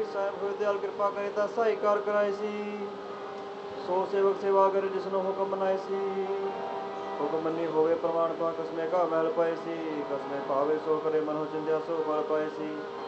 ਸਾਹਿਬ ਹੋਏ ਦਿਆਲ ਕਿਰਪਾ ਕਰੇ ਤਾਂ ਸਹਾਈ ਕਾਰ ਕਰਾਏ ਸੀ। ਸੋ ਸੇਵਕ ਸੇਵਾ ਕਰੇ ਜਿਸ ਨੂੰ ਹੁਕਮ ਮਨਾਏ ਸੀ। ਹੁਕਮ ਮੰਨੀ ਹੋਵੇ ਪ੍ਰਮਾਣ ਪਾ ਕਸਮੇ ਕਾ ਮਹਿਲ ਪਾਏ ਸੀ। ਕਸਮੇ ਭਾਵੇ ਸੋ ਕਰੇ ਮਨੋ ਚਿੰਦਿਆ ਸੋ ਫਲ ਪਾਏ ਸੀ।